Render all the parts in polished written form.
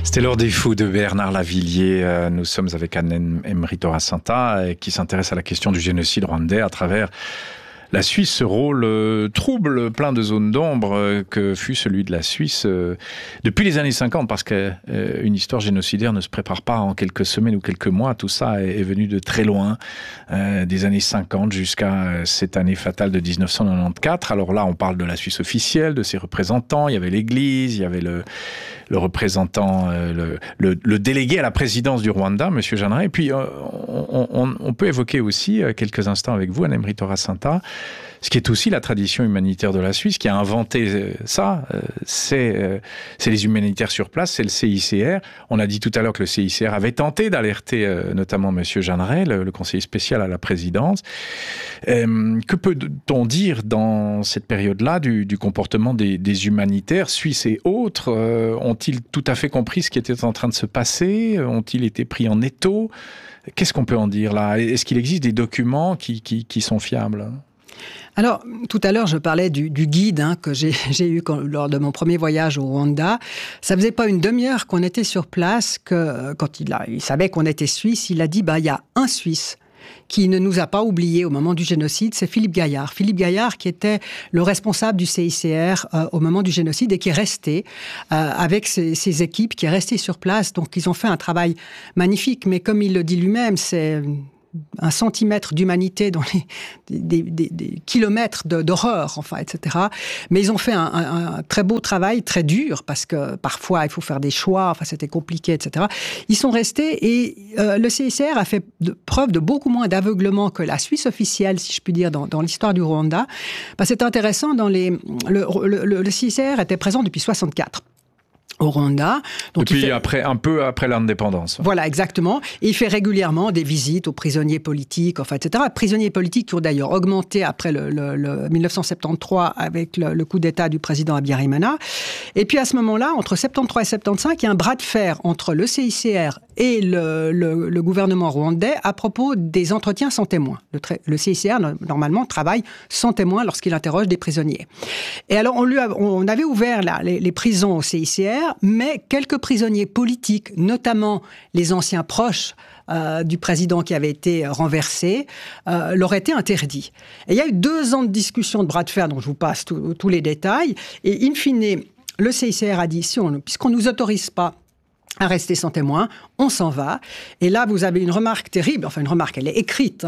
C'était l'heure des fous de Bernard Lavilliers. Nous sommes avec Anne-Emery Torasanta qui s'intéresse à la question du génocide rwandais à travers la Suisse, ce rôle trouble, plein de zones d'ombre que fut celui de la Suisse depuis les années 50, parce qu'une histoire génocidaire ne se prépare pas en quelques semaines ou quelques mois. Tout ça est venu de très loin, des années 50 jusqu'à cette année fatale de 1994. Alors là, on parle de la Suisse officielle, de ses représentants. Il y avait l'Église, il y avait le représentant, le délégué à la présidence du Rwanda, M. Jeanneret. Et puis, on peut évoquer aussi, quelques instants avec vous, Anne-Emery Torasanta, ce qui est aussi la tradition humanitaire de la Suisse, qui a inventé ça, c'est les humanitaires sur place, c'est le CICR. On a dit tout à l'heure que le CICR avait tenté d'alerter notamment M. Jeanneret, le conseiller spécial à la présidence. Que peut-on dire dans cette période-là du comportement des humanitaires, suisses et autres? Ont-ils tout à fait compris ce qui était en train de se passer? Ont-ils été pris en étau? Qu'est-ce qu'on peut en dire là? Est-ce qu'il existe des documents qui sont fiables? Alors, tout à l'heure, je parlais du guide que j'ai eu lors de mon premier voyage au Rwanda. Ça faisait pas une demi-heure qu'on était sur place, que quand il savait qu'on était Suisse, il a dit, il y a un Suisse qui ne nous a pas oubliés au moment du génocide, c'est Philippe Gaillard. Philippe Gaillard qui était le responsable du CICR au moment du génocide et qui est resté avec ses équipes, qui est resté sur place. Donc, ils ont fait un travail magnifique, mais comme il le dit lui-même, c'est un centimètre d'humanité dans des kilomètres d'horreur, etc. Mais ils ont fait un très beau travail, très dur, parce que parfois, il faut faire des choix, c'était compliqué, etc. Ils sont restés et le CICR a fait preuve de beaucoup moins d'aveuglement que la Suisse officielle, si je puis dire, dans l'histoire du Rwanda. C'est intéressant, le CICR était présent depuis 1964. Au Rwanda. Donc depuis un peu après l'indépendance. Voilà, exactement. Et il fait régulièrement des visites aux prisonniers politiques, etc. Prisonniers politiques qui ont d'ailleurs augmenté après le 1973 avec le coup d'État du président Habyarimana. Et puis à ce moment-là, entre 73 et 75, il y a un bras de fer entre le CICR et le gouvernement rwandais à propos des entretiens sans témoins. Le CICR, normalement, travaille sans témoins lorsqu'il interroge des prisonniers. Et alors, on avait ouvert les prisons au CICR, mais quelques prisonniers politiques, notamment les anciens proches du président qui avait été renversé, leur été interdits. Et il y a eu 2 ans de discussion, de bras de fer, dont je vous passe tous les détails. Et in fine, le CICR a dit, puisqu'on ne nous autorise pas à rester sans témoin, on s'en va. Et là, vous avez une remarque terrible, une remarque, elle est écrite,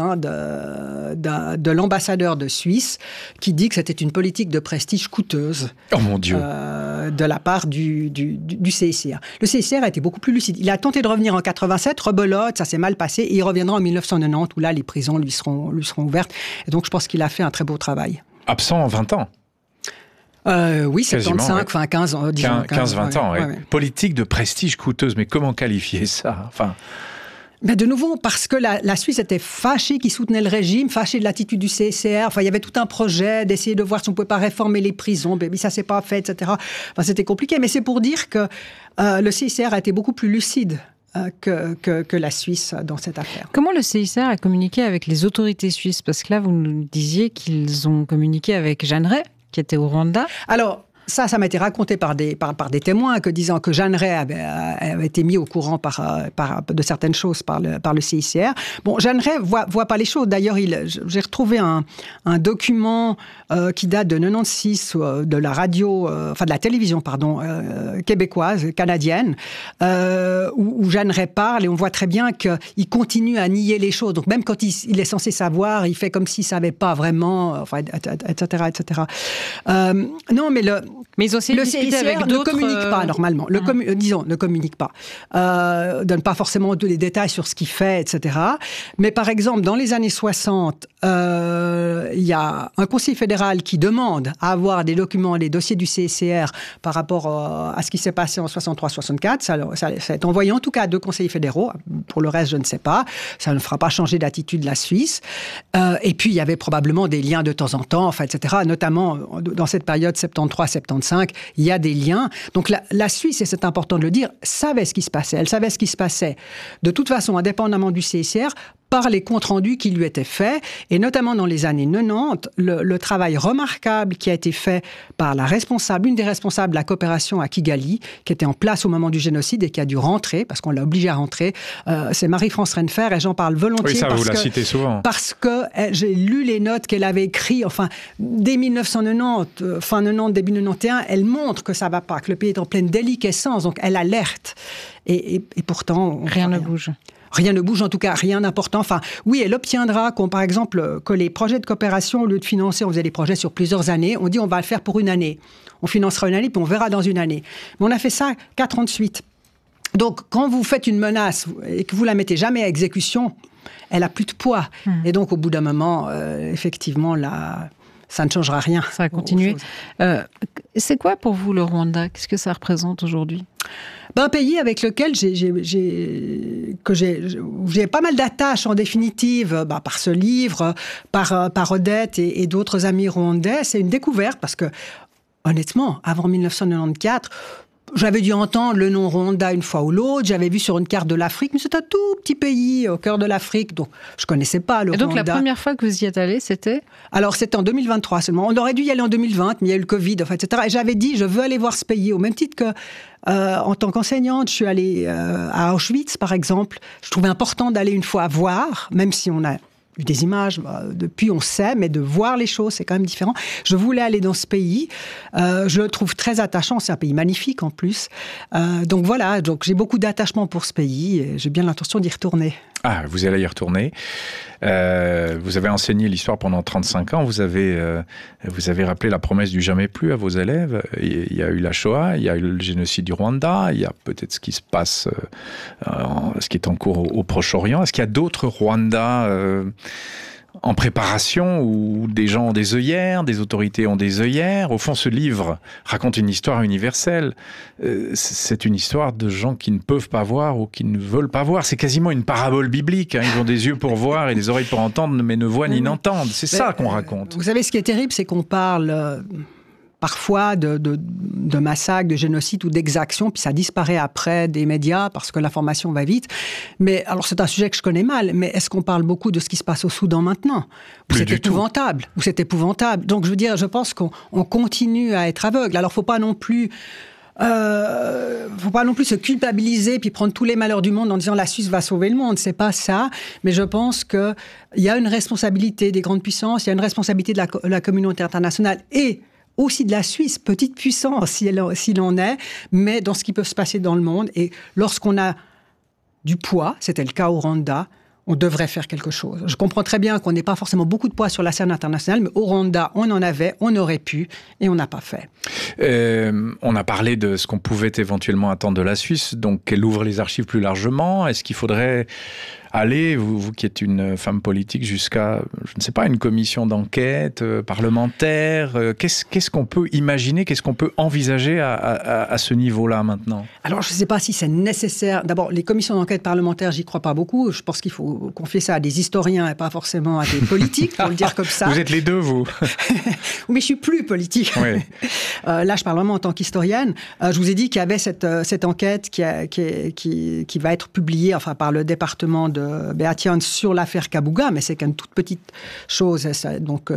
de l'ambassadeur de Suisse, qui dit que c'était une politique de prestige coûteuse. Oh mon Dieu. De la part du CICR. Le CICR a été beaucoup plus lucide. Il a tenté de revenir en 87, rebelote, ça s'est mal passé, et il reviendra en 1990, où là, les prisons lui seront ouvertes. Et donc, je pense qu'il a fait un très beau travail. Absent en 20 ans. Oui, 75, 15 ans, disons. 15-20 ans, ouais. Politique de prestige coûteuse, mais comment qualifier ça? Mais de nouveau, parce que la Suisse était fâchée qui soutenait le régime, fâchée de l'attitude du CICR. Il y avait tout un projet d'essayer de voir si on ne pouvait pas réformer les prisons. Mais ça ne s'est pas fait, etc. C'était compliqué. Mais c'est pour dire que le CICR a été beaucoup plus lucide que la Suisse dans cette affaire. Comment le CICR a communiqué avec les autorités suisses? Parce que là, vous nous disiez qu'ils ont communiqué avec Jeanneret, qui était au Rwanda. Alors, ça m'a été raconté par des témoins disant que Jeanneret avait été mis au courant de certaines choses par le CICR. Bon, Jeanneret voit pas les choses. D'ailleurs, j'ai retrouvé un document qui date de 96 de la radio, de la télévision, québécoise, canadienne, où Jeanneret parle et on voit très bien qu'il continue à nier les choses. Donc même quand il est censé savoir, il fait comme s'il savait pas vraiment, etc., etc. Non, mais ils ont essayé de discuter avec d'autres... ne communique pas, normalement. Ne communique pas. Donne pas forcément tous les détails sur ce qu'il fait, etc. Mais par exemple, dans les années 60, il y a un conseiller fédéral qui demande à avoir des documents, des dossiers du CICR par rapport à ce qui s'est passé en 63-64. Ça est envoyé en tout cas à 2 conseillers fédéraux. Pour le reste, je ne sais pas. Ça ne fera pas changer d'attitude la Suisse. Et puis, il y avait probablement des liens de temps en temps, etc. Notamment dans cette période 73-75, il y a des liens. Donc la Suisse, et c'est important de le dire, savait ce qui se passait. Elle savait ce qui se passait de toute façon, indépendamment du CICR, par les comptes rendus qui lui étaient faits, et notamment dans les années 90, le travail remarquable qui a été fait par une des responsables de la coopération à Kigali, qui était en place au moment du génocide et qui a dû rentrer, parce qu'on l'a obligée à rentrer, c'est Marie-France Renfer, et j'en parle volontiers. Oui, ça, vous la citez souvent. Parce que j'ai lu les notes qu'elle avait écrites, enfin, dès 1990, fin 90, début 91, elle montre que ça ne va pas, que le pays est en pleine déliquescence, donc elle alerte. Et pourtant... Rien ne bouge. Rien ne bouge, en tout cas, rien d'important. Enfin, oui, elle obtiendra par exemple, que les projets de coopération, au lieu de financer, on faisait des projets sur plusieurs années, on dit on va le faire pour une année. On financera une année, puis on verra dans une année. Mais on a fait ça 4 ans de suite. Donc, quand vous faites une menace et que vous la mettez jamais à exécution, elle a plus de poids. Et donc, au bout d'un moment, effectivement, là, ça ne changera rien. Ça va continuer. C'est quoi pour vous le Rwanda? Qu'est-ce que ça représente aujourd'hui? Un pays avec lequel j'ai pas mal d'attaches en définitive, par ce livre, par Odette et d'autres amis rwandais. C'est une découverte parce que, honnêtement, avant 1994, j'avais dû entendre le nom Rwanda une fois ou l'autre. J'avais vu sur une carte de l'Afrique, mais c'est un tout petit pays au cœur de l'Afrique, donc je connaissais pas le Rwanda. Et donc la première fois que vous y êtes allé, c'était? Alors c'était en 2023 seulement. On aurait dû y aller en 2020, mais il y a eu le Covid, etc. Et j'avais dit, je veux aller voir ce pays, au même titre que en tant qu'enseignante, je suis allée à Auschwitz, par exemple. Je trouvais important d'aller une fois voir, même si on a eu des images, depuis on sait, mais de voir les choses, c'est quand même différent. Je voulais aller dans ce pays. Je le trouve très attachant. C'est un pays magnifique en plus. Donc voilà, donc j'ai beaucoup d'attachement pour ce pays et j'ai bien l'intention d'y retourner. Ah, vous allez y retourner. Vous avez enseigné l'histoire pendant 35 ans. Vous avez rappelé la promesse du jamais plus à vos élèves. Il y a eu la Shoah, il y a eu le génocide du Rwanda, il y a peut-être ce qui se passe, ce qui est en cours au Proche-Orient. Est-ce qu'il y a d'autres Rwandais en préparation où des gens ont des œillères, des autorités ont des œillères? Au fond, ce livre raconte une histoire universelle. C'est une histoire de gens qui ne peuvent pas voir ou qui ne veulent pas voir. C'est quasiment une parabole biblique. Ils ont des yeux pour voir et des oreilles pour entendre, mais ne voient ni n'entendent. C'est ça qu'on raconte. Vous savez, ce qui est terrible, c'est qu'on parle parfois de massacres, de génocides ou d'exactions, puis ça disparaît après des médias parce que l'information va vite. Mais alors c'est un sujet que je connais mal, mais est-ce qu'on parle beaucoup de ce qui se passe au Soudan maintenant? C'est épouvantable. Ou c'est épouvantable. Donc je veux dire, je pense qu'on continue à être aveugle. Alors faut pas non plus se culpabiliser puis prendre tous les malheurs du monde en disant la Suisse va sauver le monde. C'est pas ça. Mais je pense que il y a une responsabilité des grandes puissances, il y a une responsabilité de la communauté internationale et aussi de la Suisse, petite puissance s'il en est, mais dans ce qui peut se passer dans le monde. Et lorsqu'on a du poids, c'était le cas au Rwanda, on devrait faire quelque chose. Je comprends très bien qu'on n'ait pas forcément beaucoup de poids sur la scène internationale, mais au Rwanda, on en avait, on aurait pu, et on n'a pas fait. On a parlé de ce qu'on pouvait éventuellement attendre de la Suisse, donc qu'elle ouvre les archives plus largement. Est-ce qu'il faudrait aller, vous qui êtes une femme politique, jusqu'à, je ne sais pas, une commission d'enquête parlementaire? Qu'est-ce qu'on peut imaginer, qu'est-ce qu'on peut envisager à ce niveau-là maintenant? Alors, je ne sais pas si c'est nécessaire. D'abord, les commissions d'enquête parlementaires, j'y crois pas beaucoup. Je pense qu'il faut confier ça à des historiens et pas forcément à des politiques, pour le dire comme ça. Vous êtes les deux, vous. Mais je suis plus politique. Oui. Là, je parle vraiment en tant qu'historienne. Je vous ai dit qu'il y avait cette enquête qui va être publiée par le département de Beatian sur l'affaire Kabuga, mais c'est qu'une toute petite chose. Donc,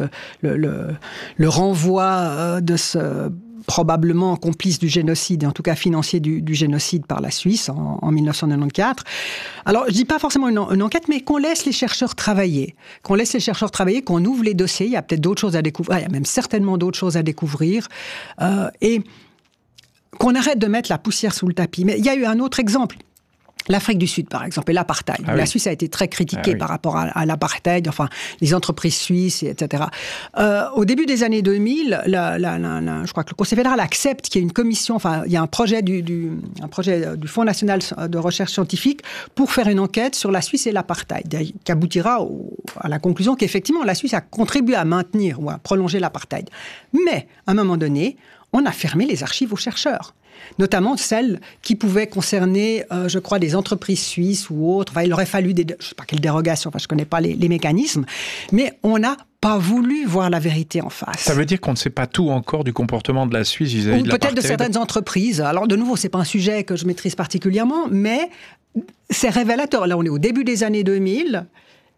le renvoi de ce probablement complice du génocide, et en tout cas financier du génocide par la Suisse en 1994. Alors, je dis pas forcément une enquête, mais qu'on laisse les chercheurs travailler. Qu'on ouvre les dossiers. Il y a peut-être d'autres choses à découvrir. Il y a même certainement d'autres choses à découvrir. Et qu'on arrête de mettre la poussière sous le tapis. Mais il y a eu un autre exemple. L'Afrique du Sud, par exemple, et l'apartheid. La Suisse a été très critiquée par rapport à l'apartheid, les entreprises suisses, etc. Au début des années 2000, je crois que le Conseil fédéral accepte qu'il y ait une commission, il y a un projet du Fonds national de recherche scientifique pour faire une enquête sur la Suisse et l'apartheid, qui aboutira à la conclusion qu'effectivement, la Suisse a contribué à maintenir ou à prolonger l'apartheid. Mais, à un moment donné, on a fermé les archives aux chercheurs. Notamment celles qui pouvaient concerner, je crois, des entreprises suisses ou autres. Il aurait fallu je ne sais pas quelle dérogation, je ne connais pas les mécanismes, mais on n'a pas voulu voir la vérité en face. Ça veut dire qu'on ne sait pas tout encore du comportement de la Suisse vis-à-vis de l'apartheid? Peut-être de certaines entreprises. Alors, de nouveau, ce n'est pas un sujet que je maîtrise particulièrement, mais c'est révélateur. Là, on est au début des années 2000.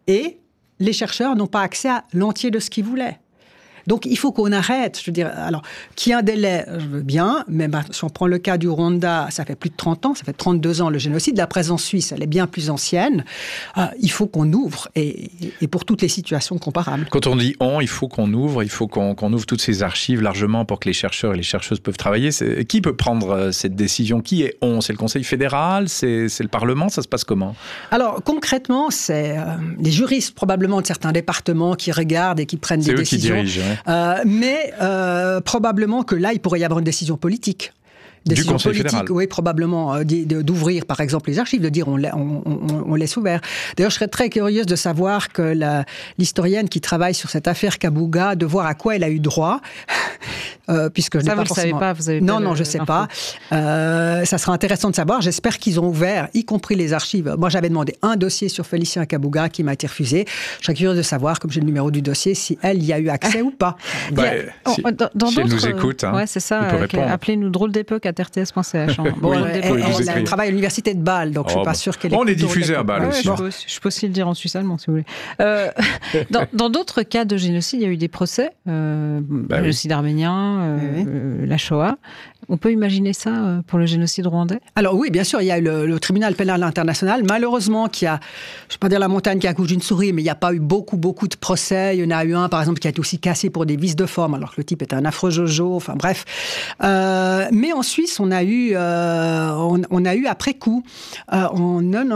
et les chercheurs n'ont pas accès à l'entier de ce qu'ils voulaient. Donc, il faut qu'on arrête. Je veux dire, alors, qu'il y ait un délai, je veux bien, mais si on prend le cas du Rwanda, ça fait plus de 30 ans, ça fait 32 ans le génocide. La présence suisse, elle est bien plus ancienne. Il faut qu'on ouvre, et pour toutes les situations comparables. Quand on dit il faut qu'on ouvre ouvre toutes ces archives largement pour que les chercheurs et les chercheuses peuvent travailler. Qui peut prendre cette décision? Qui est on? C'est le Conseil fédéral? C'est le Parlement? Ça se passe comment? Alors, concrètement, c'est les juristes, probablement, de certains départements qui regardent et qui prennent des décisions. C'est eux qui dirigent, ouais. Mais probablement que là, il pourrait y avoir une décision politique. Du Conseil fédéral. Oui, probablement, d'ouvrir, par exemple, les archives, de dire on laisse ouvert. D'ailleurs, je serais très curieuse de savoir que l'historienne qui travaille sur cette affaire Kabuga, de voir à quoi elle a eu droit, puisque je n'ai pas forcément... Vous savez pas, Non, je ne sais pas. Ça sera intéressant de savoir. J'espère qu'ils ont ouvert, y compris les archives. Moi, j'avais demandé un dossier sur Félicien Kabuga qui m'a été refusé. Je serais curieuse de savoir, comme j'ai le numéro du dossier, si elle y a eu accès ou pas. Si elle nous écoute, ouais, c'est ça. Appelez-nous drôle d'époque à rts.ch. Elle travaille à l'université de Bâle, donc je ne suis pas sûre qu'elle est... On est diffusé à Bâle aussi. Je peux aussi le dire en suisse allemand, si vous voulez. Dans d'autres cas de génocide, il y a eu des procès. Le génocide arménien, la Shoah. On peut imaginer ça pour le génocide rwandais? Alors oui, bien sûr, il y a eu le tribunal pénal international, malheureusement, qui a, je ne vais pas dire la montagne qui accouche d'une souris, mais il n'y a pas eu beaucoup de procès. Il y en a eu un, par exemple, qui a été aussi cassé pour des vices de forme, alors que le type était un affreux jojo, enfin bref. Mais en Suisse, on a eu après coup, en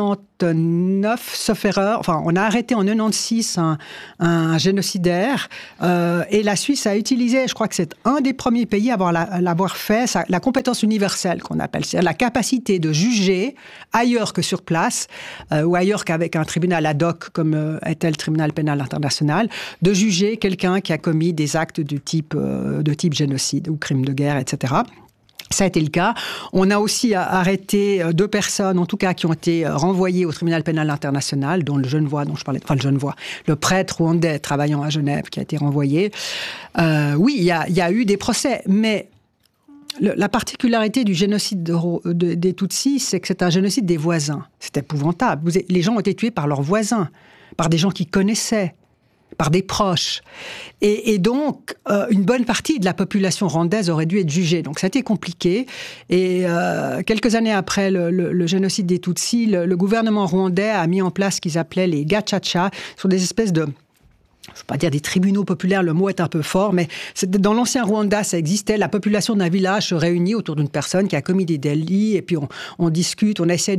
99, sauf erreur, enfin, on a arrêté en 96 un génocidaire, et la Suisse a utilisé, je crois que c'est un des premiers pays à l'avoir fait, la compétence universelle qu'on appelle, c'est-à-dire la capacité de juger ailleurs que sur place, ou ailleurs qu'avec un tribunal ad hoc, comme était le tribunal pénal international, de juger quelqu'un qui a commis des actes de type génocide ou crime de guerre, etc. Ça a été le cas. On a aussi arrêté 2 personnes, en tout cas, qui ont été renvoyées au tribunal pénal international, dont le Genevois, dont je parlais, le prêtre rwandais travaillant à Genève, qui a été renvoyé. Oui, il y a eu des procès, mais la particularité du génocide des Tutsis, c'est que c'est un génocide des voisins. C'est épouvantable. Les gens ont été tués par leurs voisins, par des gens qu'ils connaissaient, par des proches. Et donc, une bonne partie de la population rwandaise aurait dû être jugée. Donc, ça a été compliqué. Et quelques années après le génocide des Tutsis, le gouvernement rwandais a mis en place ce qu'ils appelaient les gacaca, sur des espèces de... je ne veux pas dire des tribunaux populaires, le mot est un peu fort, mais dans l'ancien Rwanda, ça existait. La population d'un village se réunit autour d'une personne qui a commis des délits, et puis on discute, on essaie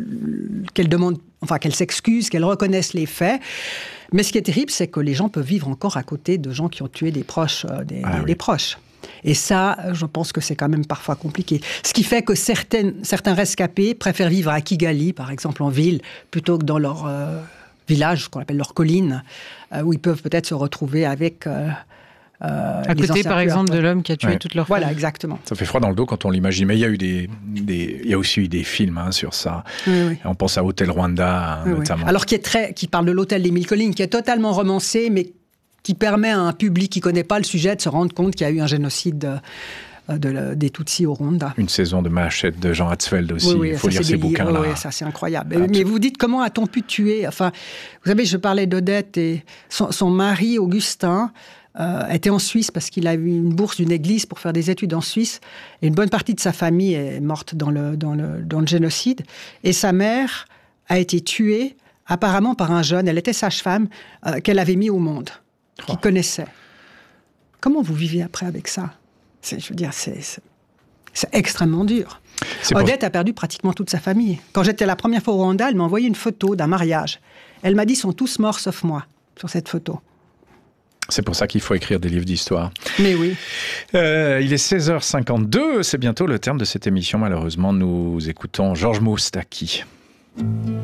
qu'elle s'excuse, qu'elle reconnaisse les faits. Mais ce qui est terrible, c'est que les gens peuvent vivre encore à côté de gens qui ont tué des proches, des proches. Et ça, je pense que c'est quand même parfois compliqué. Ce qui fait que certains rescapés préfèrent vivre à Kigali, par exemple, en ville, plutôt que dans leur... village, ce qu'on appelle leur colline, où ils peuvent peut-être se retrouver avec... à côté, par exemple, de l'homme qui a tué toute leur famille. Voilà, exactement. Ça fait froid dans le dos quand on l'imagine. Mais il y a eu il y a aussi eu des films sur ça. Oui. On pense à Hôtel Rwanda, notamment. Alors, qui parle de l'hôtel des 1000 collines, qui est totalement romancé, mais qui permet à un public qui ne connaît pas le sujet de se rendre compte qu'il y a eu un génocide... des Tutsis au Rwanda. Une saison de Machette de Jean Hatzfeld aussi. Oui, il faut lire ces bouquins-là. Oui, ça c'est incroyable. Mais vous dites, comment a-t-on pu tuer? Enfin, vous savez, je parlais d'Odette et son mari, Augustin, était en Suisse parce qu'il a eu une bourse d'une église pour faire des études en Suisse. Et une bonne partie de sa famille est morte dans le génocide. Et sa mère a été tuée apparemment par un jeune, elle était sage-femme, qu'elle avait mis au monde, qu'il connaissait. Comment vous vivez après avec ça? Je veux dire, c'est extrêmement dur. Odette a perdu pratiquement toute sa famille. Quand j'étais la première fois au Rwanda, elle m'a envoyé une photo d'un mariage. Elle m'a dit, ils sont tous morts sauf moi, sur cette photo. C'est pour ça qu'il faut écrire des livres d'histoire. Mais oui. Il est 16h52, c'est bientôt le terme de cette émission. Malheureusement, nous écoutons Georges Moustaki.